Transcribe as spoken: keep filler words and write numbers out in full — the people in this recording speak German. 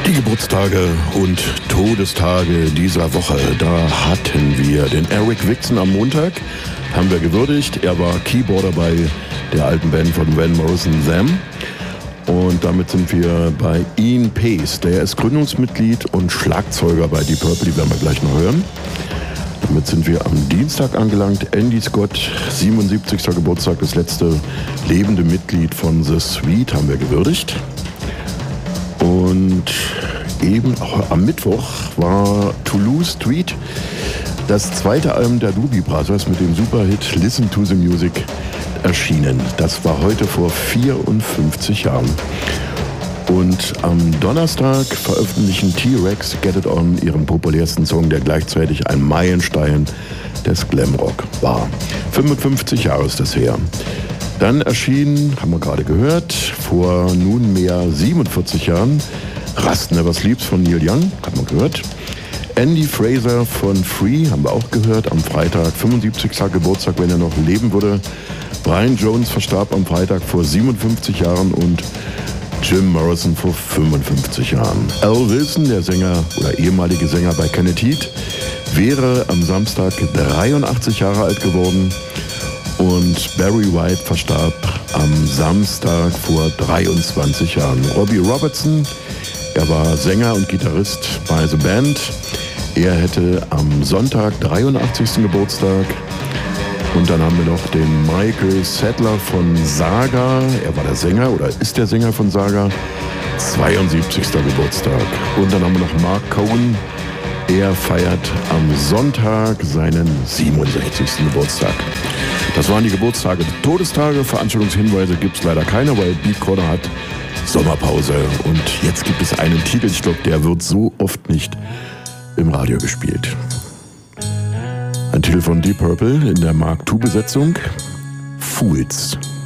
Die Geburtstage und Todestage dieser Woche. Da hatten wir den Eric Wixon am Montag, haben wir gewürdigt. Er war Keyboarder bei der alten Band von Van Morrison, Them. Und damit sind wir bei Ian Paice. Der ist Gründungsmitglied und Schlagzeuger bei Deep Purple, die werden wir gleich noch hören. Damit sind wir am Dienstag angelangt. Andy Scott, siebenundsiebzigster Geburtstag, das letzte lebende Mitglied von The Sweet, haben wir gewürdigt. Und eben auch am Mittwoch war Toulouse Street, das zweite Album der Doobie Brothers mit dem Superhit Listen to the Music, erschienen. Das war heute vor vierundfünfzig Jahren. Und am Donnerstag veröffentlichen T-Rex Get It On ihren populärsten Song, der gleichzeitig ein Meilenstein des Glamrock war. fünfundfünfzig Jahre ist das her. Dann erschien, haben wir gerade gehört, vor nunmehr siebenundvierzig Jahren Rust Never Sleeps von Neil Young, haben wir gehört. Andy Fraser von Free haben wir auch gehört, am Freitag, fünfundsiebzigster Geburtstag, wenn er noch leben würde. Brian Jones verstarb am Freitag vor siebenundfünfzig Jahren und Jim Morrison vor fünfundfünfzig Jahren. Al Wilson, der Sänger oder ehemalige Sänger bei Kenneth Heat, wäre am Samstag dreiundachtzig Jahre alt geworden. Und Barry White verstarb am Samstag vor dreiundzwanzig Jahren. Robbie Robertson, er war Sänger und Gitarrist bei The Band. Er hätte am Sonntag dreiundachtzigsten Geburtstag. Und dann haben wir noch den Michael Sadler von Saga. Er war der Sänger oder ist der Sänger von Saga. zweiundsiebzigster Geburtstag. Und dann haben wir noch Mark Cohen. Er feiert am Sonntag seinen siebenundsechzigsten Geburtstag. Das waren die Geburtstage, Todestage. Veranstaltungshinweise gibt es leider keine, weil Beat Corner hat Sommerpause. Und jetzt gibt es einen Titel, ich glaube, der wird so oft nicht im Radio gespielt. Ein Titel von Deep Purple in der Mark zwei Besetzung, Fools.